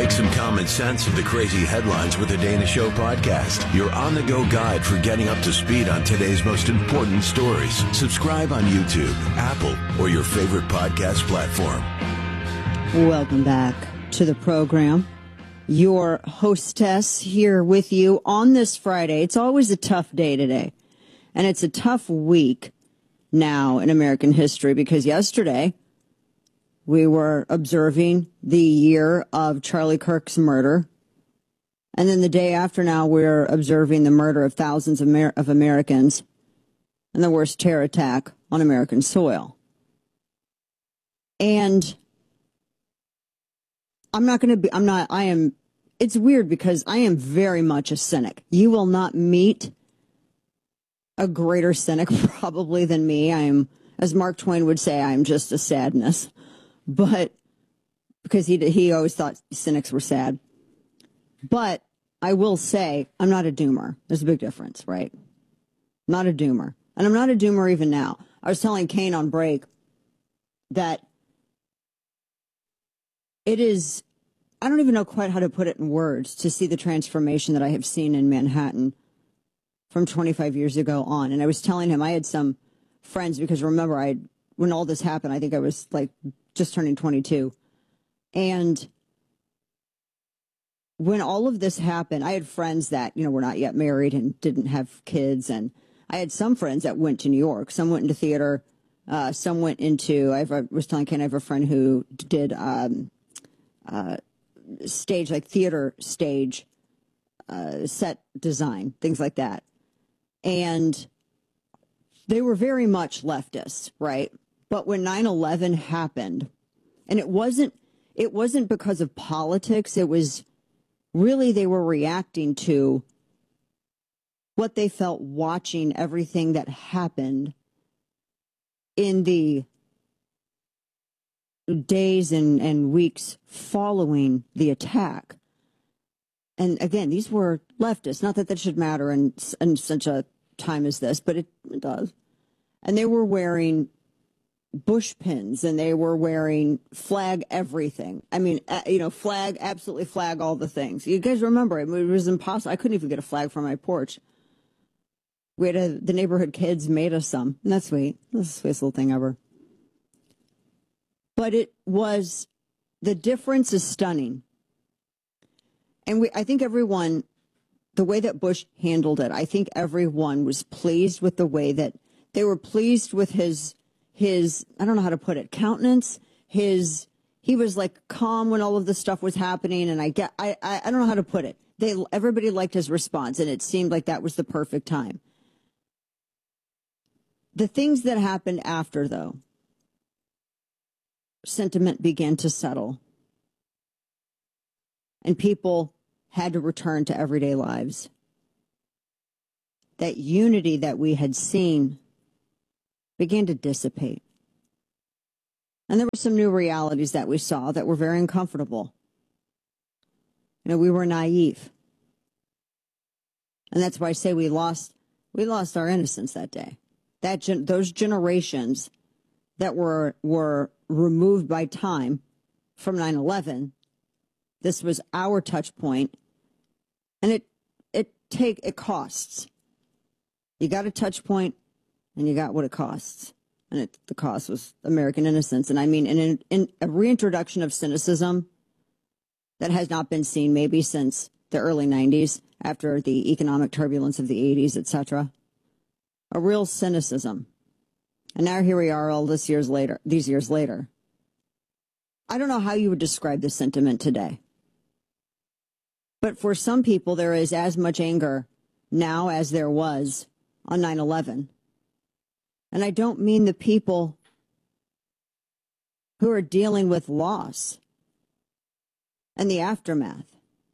Make some common sense of the crazy headlines with the Dana Show podcast. Your on-the-go guide for getting up to speed on today's most important stories. Subscribe on YouTube, Apple, or your favorite podcast platform. Welcome back to the program. Your hostess here with you on this Friday. It's always a tough day today, and it's a tough week now in American history because yesterday we were observing the year of Charlie Kirk's murder, and then the day after now we're observing the murder of thousands of Americans and the worst terror attack on American soil. And it's weird because I am very much a cynic. You will not meet a greater cynic probably than me. I am, as Mark Twain would say, I am just a sadness. But because he always thought cynics were sad. But I will say I'm not a doomer. There's a big difference, right? Not a doomer. And I'm not a doomer even now. I was telling Kane on break that it is, I don't even know quite how to put it in words to see the transformation that I have seen in Manhattan from 25 years ago on. And I was telling him I had some friends, because remember, when all this happened, I think I was like just turning 22. And when all of this happened, I had friends that, were not yet married and didn't have kids. And I had some friends that went to New York. Some went into theater. Some went into, I was telling Ken, I have a friend who did stage, like theater stage, set design, things like that. And they were very much leftist, right? But when 9/11 happened, and it wasn't because of politics, it was really they were reacting to what they felt watching everything that happened in the days and weeks following the attack. And again, these were leftists. Not that that should matter in such a time as this, but it does. And they were wearing Bush pins, and they were wearing flag everything. I mean, flag, absolutely flag all the things. You guys remember, it was impossible. I couldn't even get a flag from my porch. The neighborhood kids made us some. And that's sweet. That's the sweetest little thing ever. But the difference is stunning. And I think everyone, the way that Bush handled it, I think everyone was pleased with the way that they were pleased with his, I don't know how to put it, countenance. He was like calm when all of this stuff was happening. And I don't know how to put it. Everybody liked his response, and it seemed like that was the perfect time. The things that happened after, though, sentiment began to settle, and people had to return to everyday lives. That unity that we had seen began to dissipate. And there were some new realities that we saw that were very uncomfortable. We were naive. And that's why I say we lost our innocence that day. Those generations that were removed by time from 9/11, this was our touch point, and it costs. You got a touch point, and you got what it costs, and the cost was American innocence. And I mean, in a reintroduction of cynicism that has not been seen maybe since the early 90s, after the economic turbulence of the 80s, etc. A real cynicism. And now here we are these years later. I don't know how you would describe the sentiment today. But for some people, there is as much anger now as there was on 9/11. And I don't mean the people who are dealing with loss and the aftermath.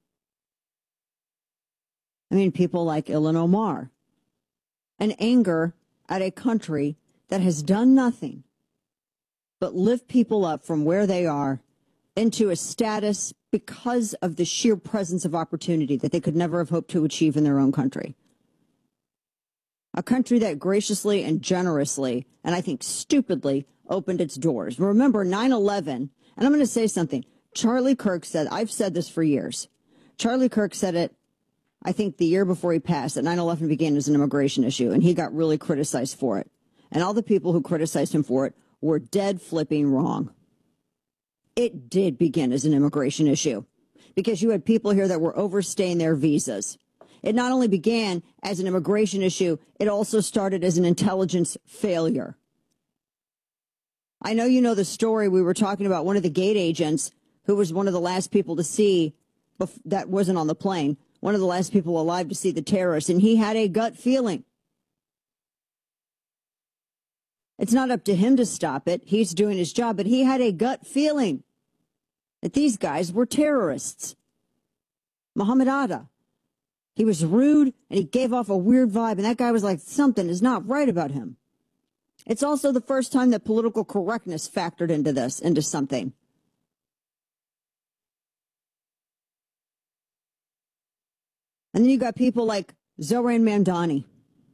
I mean people like Ilhan Omar. And anger at a country that has done nothing but lift people up from where they are into a status because of the sheer presence of opportunity that they could never have hoped to achieve in their own country. A country that graciously and generously, and I think stupidly, opened its doors. Remember 9/11, and I'm going to say something. Charlie Kirk said, I've said this for years. Charlie Kirk said it, I think, the year before he passed, that 9/11 began as an immigration issue, and he got really criticized for it. And all the people who criticized him for it were dead flipping wrong. It did begin as an immigration issue because you had people here that were overstaying their visas. It not only began as an immigration issue, it also started as an intelligence failure. I know you know the story. We were talking about one of the gate agents who was one of the last people to see, that wasn't on the plane, one of the last people alive to see the terrorists, and he had a gut feeling. It's not up to him to stop it. He's doing his job, but he had a gut feeling that these guys were terrorists. Muhammad Atta. He was rude, and he gave off a weird vibe, and that guy was like, something is not right about him. It's also the first time that political correctness factored into this, into something. And then you got people like Zoran Mamdani.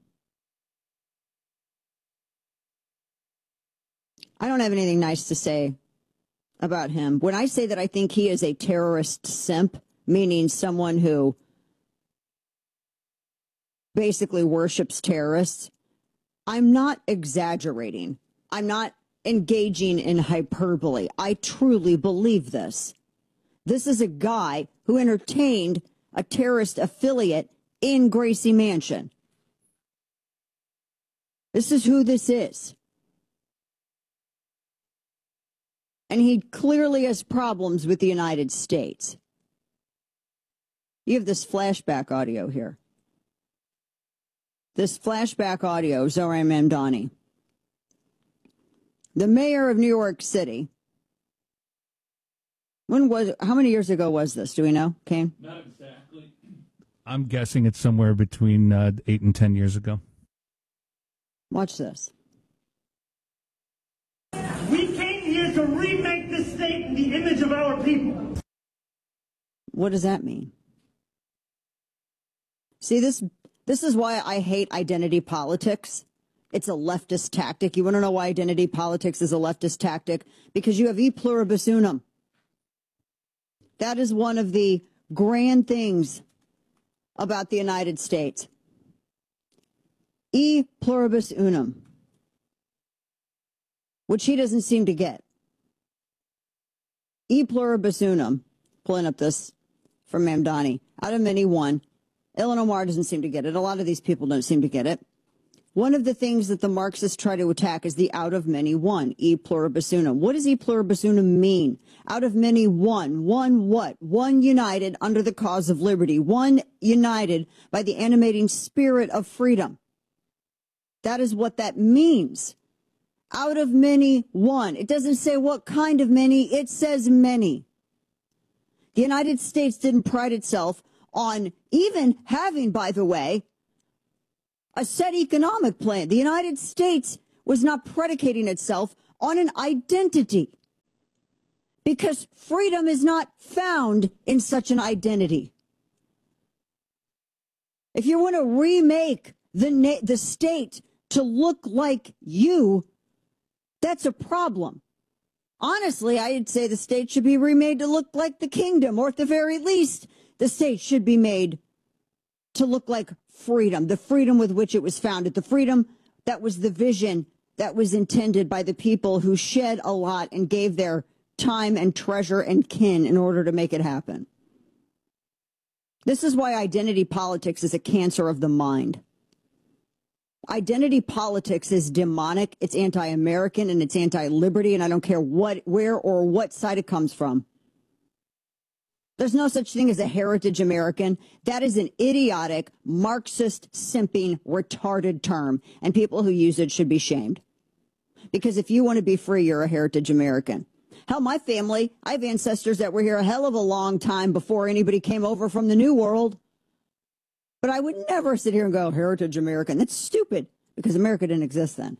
I don't have anything nice to say about him. When I say that I think he is a terrorist simp, meaning someone who basically worships terrorists, I'm not exaggerating. I'm not engaging in hyperbole. I truly believe this. This is a guy who entertained a terrorist affiliate in Gracie Mansion. This is who this is. And he clearly has problems with the United States. You have this flashback audio here. This flashback audio, Zoran Mamdani. The mayor of New York City. How many years ago was this? Do we know, Kane? Not exactly. I'm guessing it's somewhere between 8 and 10 years ago. Watch this. We came here to remake this state in the image of our people. What does that mean? See, this is why I hate identity politics. It's a leftist tactic. You want to know why identity politics is a leftist tactic? Because you have e pluribus unum. That is one of the grand things about the United States. E pluribus unum, which he doesn't seem to get. E pluribus unum, pulling up this from Mamdani, out of many one. Ilhan Omar doesn't seem to get it. A lot of these people don't seem to get it. One of the things that the Marxists try to attack is the out of many one, e pluribus unum. What does e pluribus unum mean? Out of many one. One what? One united under the cause of liberty. One united by the animating spirit of freedom. That is what that means. Out of many one. It doesn't say what kind of many. It says many. The United States didn't pride itself on even having, by the way, a set economic plan. The United States was not predicating itself on an identity because freedom is not found in such an identity. If you want to remake the state to look like you, that's a problem. Honestly, I'd say the state should be remade to look like the kingdom, or at the very least, the state should be made to look like freedom, the freedom with which it was founded, the freedom that was the vision that was intended by the people who shed a lot and gave their time and treasure and kin in order to make it happen. This is why identity politics is a cancer of the mind. Identity politics is demonic, it's anti-American, and it's anti-liberty, and I don't care where or what side it comes from. There's no such thing as a heritage American. That is an idiotic, Marxist, simping, retarded term, and people who use it should be shamed. Because if you want to be free, you're a heritage American. Hell, my family, I have ancestors that were here a hell of a long time before anybody came over from the New World. But I would never sit here and go, heritage American. That's stupid, because America didn't exist then.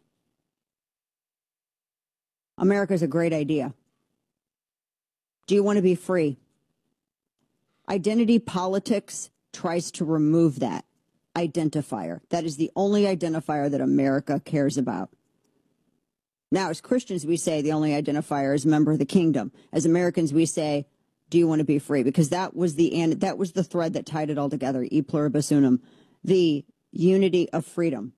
America's a great idea. Do you want to be free? Identity politics tries to remove that identifier. That is the only identifier that America cares about. Now, as Christians, we say the only identifier is member of the kingdom. As Americans, we say do you want to be free? Because that was the thread that tied it all together, e pluribus unum, the unity of freedom.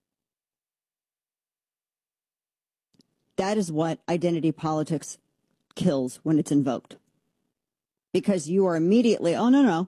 That is what identity politics kills when it's invoked. Because you are immediately, oh, no.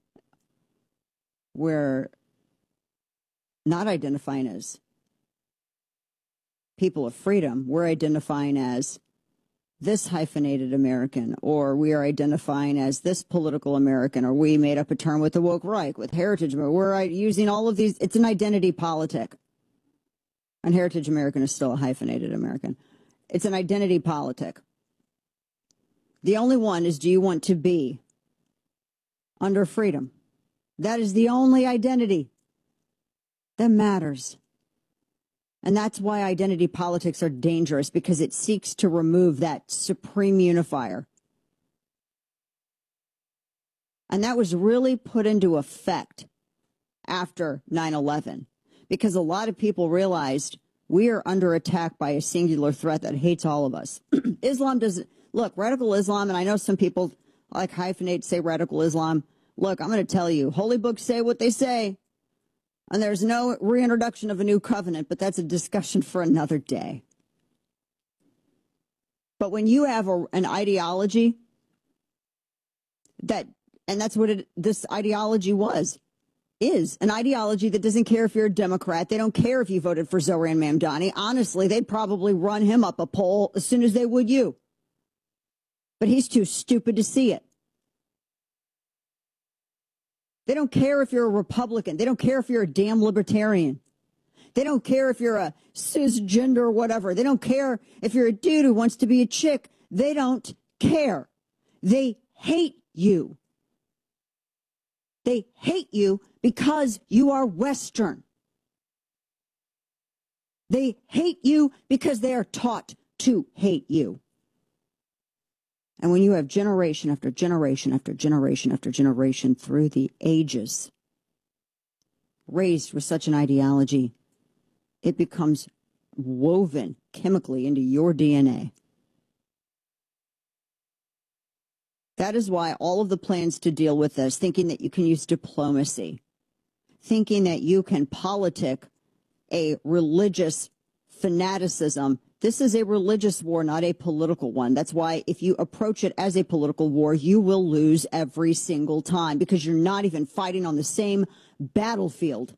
We're not identifying as people of freedom. We're identifying as this hyphenated American, or we are identifying as this political American, or we made up a term with the woke right, with heritage. We're using all of these. It's an identity politic. And heritage American is still a hyphenated American. It's an identity politic. The only one is, do you want to be under freedom? That is the only identity that matters. And that's why identity politics are dangerous, because it seeks to remove that supreme unifier. And that was really put into effect after 9/11, because a lot of people realized we are under attack by a singular threat that hates all of us. Islam doesn't, look, radical Islam, and I know some people like hyphenate say radical Islam. Look, I'm going to tell you, holy books say what they say. And there's no reintroduction of a new covenant, but that's a discussion for another day. But when you have an ideology and that's what this ideology is an ideology that doesn't care if you're a Democrat. They don't care if you voted for Zohran Mamdani. Honestly, they'd probably run him up a poll as soon as they would you. But he's too stupid to see it. They don't care if you're a Republican. They don't care if you're a damn libertarian. They don't care if you're a cisgender or whatever. They don't care if you're a dude who wants to be a chick. They don't care. They hate you. They hate you because you are Western. They hate you because they are taught to hate you. And when you have generation after generation after generation after generation through the ages raised with such an ideology, it becomes woven chemically into your DNA. That is why all of the plans to deal with this, thinking that you can use diplomacy, thinking that you can politic a religious fanaticism. This is a religious war, not a political one. That's why if you approach it as a political war, you will lose every single time, because you're not even fighting on the same battlefield.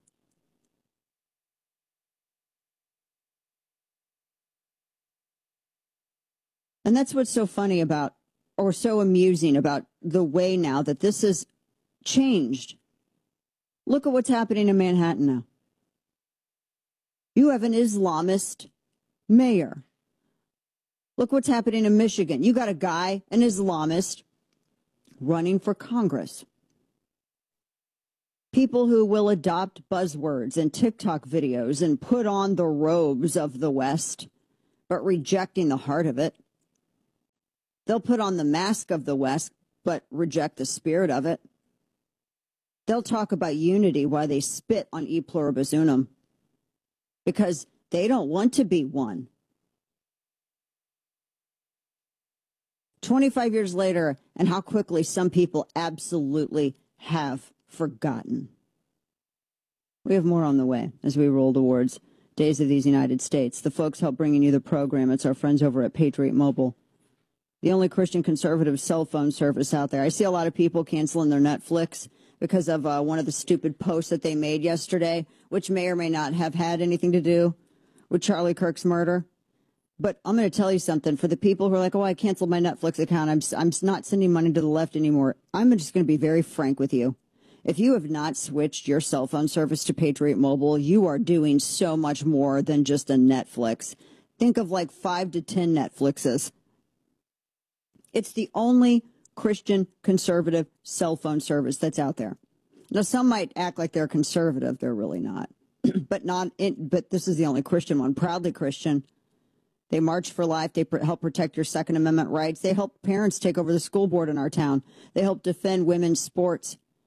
And that's what's so funny about, or so amusing about, the way now that this has changed. Look at what's happening in Manhattan now. You have an Islamist mayor. Look what's happening in Michigan. You got a guy, an Islamist, running for Congress. People who will adopt buzzwords and TikTok videos and put on the robes of the West, but rejecting the heart of it. They'll put on the mask of the West, but reject the spirit of it. They'll talk about unity while they spit on e pluribus unum, because they don't want to be one. 25 years later, and how quickly some people absolutely have forgotten. We have more on the way as we roll towards Days of these United States. The folks help bringing you the program. It's our friends over at Patriot Mobile, the only Christian conservative cell phone service out there. I see a lot of people canceling their Netflix because of one of the stupid posts that they made yesterday, which may or may not have had anything to do with Charlie Kirk's murder. But I'm going to tell you something. For the people who are like, oh, I canceled my Netflix account, I'm not sending money to the left anymore. I'm just going to be very frank with you. If you have not switched your cell phone service to Patriot Mobile, you are doing so much more than just a Netflix. Think of like 5 to 10 Netflixes. It's the only Christian conservative cell phone service that's out there. Now, some might act like they're conservative. They're really not. But this is the only Christian one. Proudly Christian. They march for life. They help protect your Second Amendment rights. They help parents take over the school board in our town. They help defend women's sports.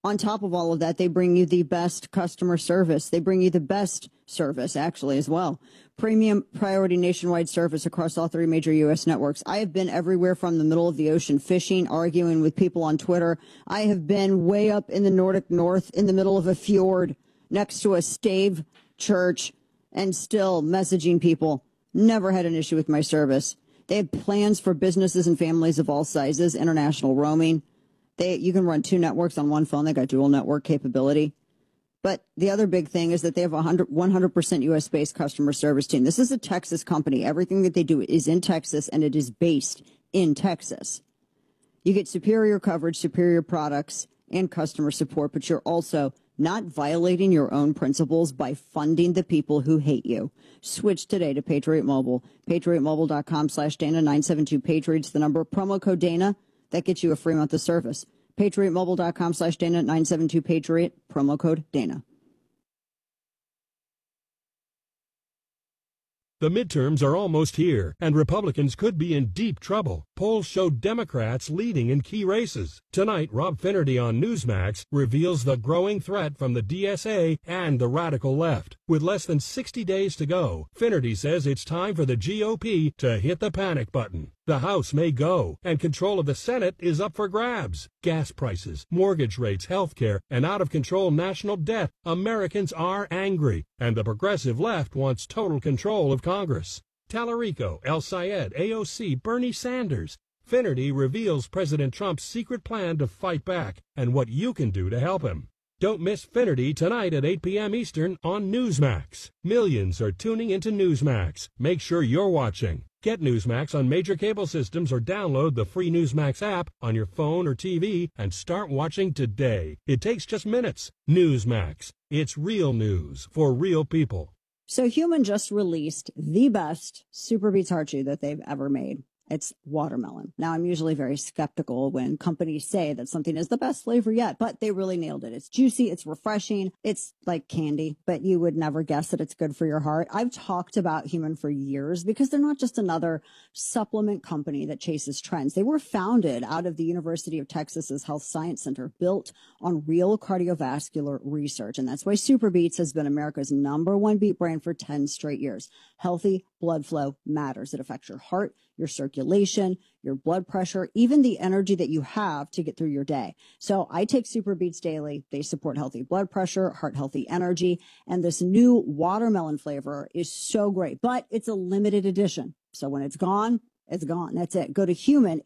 On top of all of that, they bring you the best customer service. They bring you the best service, actually, as well. Premium priority nationwide service across all 3 major U.S. networks. I have been everywhere from the middle of the ocean fishing, arguing with people on Twitter. I have been way up in the Nordic North in the middle of a fjord next to a stave church and still messaging people. Never had an issue with my service. They have plans for businesses and families of all sizes, international roaming. You can run 2 networks on one phone. They got dual network capability. But the other big thing is that they have a 100% U.S.-based customer service team. This is a Texas company. Everything that they do is in Texas, and it is based in Texas. You get superior coverage, superior products, and customer support, but you're also not violating your own principles by funding the people who hate you. Switch today to Patriot Mobile. PatriotMobile.com/Dana972. Patriot's the number. Promo code Dana. That gets you a free month of service. PatriotMobile.com/Dana972 Patriot, promo code Dana. The midterms are almost here, and Republicans could be in deep trouble. Polls show Democrats leading in key races. Tonight, Rob Finnerty on Newsmax reveals the growing threat from the DSA and the radical left. With less than 60 days to go, Finnerty says it's time for the GOP to hit the panic button. The House may go, and control of the Senate is up for grabs. Gas prices, mortgage rates, health care, and out-of-control national debt. Americans are angry, and the progressive left wants total control of Congress. Tallarico, El Sayed, AOC, Bernie Sanders. Finnerty reveals President Trump's secret plan to fight back and what you can do to help him. Don't miss Finnerty tonight at 8 p.m. Eastern on Newsmax. Millions are tuning into Newsmax. Make sure you're watching. Get Newsmax on major cable systems or download the free Newsmax app on your phone or TV and start watching today. It takes just minutes. Newsmax. It's real news for real people. So Human just released the best Super Beats Heart Chew that they've ever made. It's watermelon. Now, I'm usually very skeptical when companies say that something is the best flavor yet, but they really nailed it. It's juicy. It's refreshing. It's like candy, but you would never guess that it's good for your heart. I've talked about Human for years because they're not just another supplement company that chases trends. They were founded out of the University of Texas's Health Science Center, built on real cardiovascular research. And that's why Super Beats has been America's #1 beat brand for 10 straight years. Healthy blood flow matters. It affects your heart, your circulation, your blood pressure, even the energy that you have to get through your day. So I take Super Beats daily. They support healthy blood pressure, heart healthy energy, and this new watermelon flavor is so great, but it's a limited edition. So when it's gone, it's gone. That's it. Go to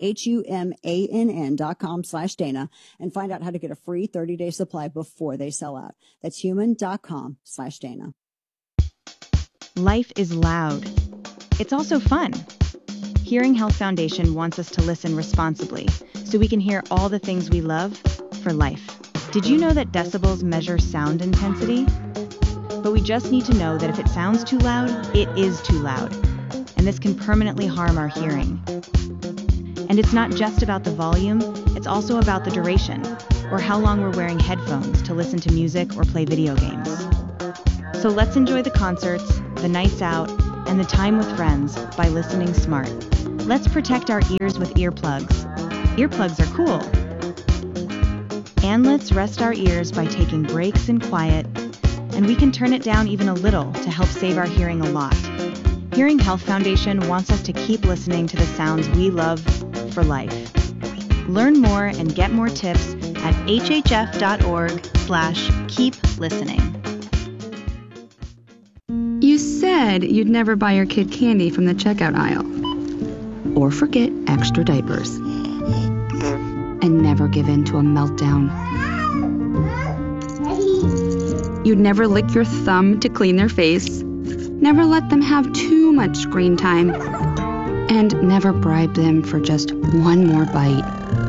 humann.com/Dana and find out how to get a free 30-day supply before they sell out. That's human.com/Dana. Life is loud. It's also fun. Hearing Health Foundation wants us to listen responsibly so we can hear all the things we love for life. Did you know that decibels measure sound intensity? But we just need to know that if it sounds too loud, it is too loud. And this can permanently harm our hearing. And it's not just about the volume, it's also about the duration, or how long we're wearing headphones to listen to music or play video games. So let's enjoy the concerts, the nights out, and the time with friends by listening smart. Let's protect our ears with earplugs. Earplugs are cool. And let's rest our ears by taking breaks in quiet, and we can turn it down even a little to help save our hearing a lot. Hearing Health Foundation wants us to keep listening to the sounds we love for life. Learn more and get more tips at hhf.org/keep-listening. You said you'd never buy your kid candy from the checkout aisle. Or forget extra diapers. And never give in to a meltdown. You'd never lick your thumb to clean their face. Never let them have too much screen time. And never bribe them for just one more bite.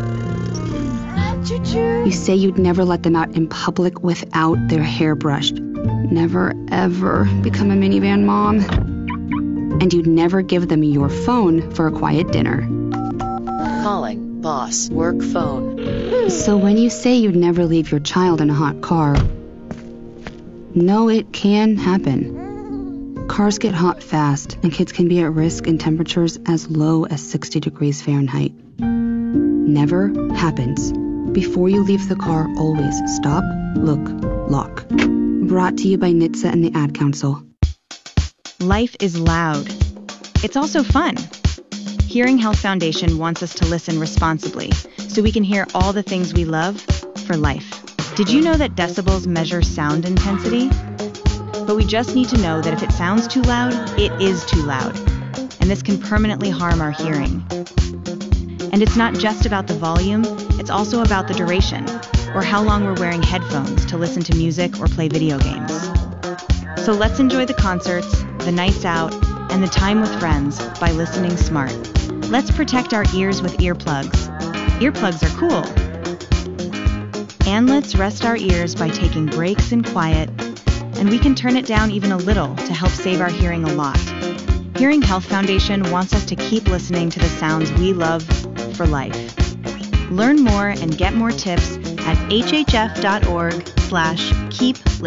You say you'd never let them out in public without their hair brushed. Never, ever become a minivan mom. And you'd never give them your phone for a quiet dinner. Calling boss work phone. So when you say you'd never leave your child in a hot car, no, it can happen. Cars get hot fast, and kids can be at risk in temperatures as low as 60 degrees Fahrenheit. Never happens. Before you leave the car, always stop, look, lock. Brought to you by NHTSA and the Ad Council. Life is loud. It's also fun. Hearing Health Foundation wants us to listen responsibly so we can hear all the things we love for life. Did you know that decibels measure sound intensity? But we just need to know that if it sounds too loud, it is too loud. And this can permanently harm our hearing. And it's not just about the volume, it's also about the duration, or how long we're wearing headphones to listen to music or play video games. So let's enjoy the concerts, the nights out, and the time with friends by listening smart. Let's protect our ears with earplugs. Earplugs are cool. And let's rest our ears by taking breaks in quiet, and we can turn it down even a little to help save our hearing a lot. Hearing Health Foundation wants us to keep listening to the sounds we love for life. Learn more and get more tips at hhf.org/keep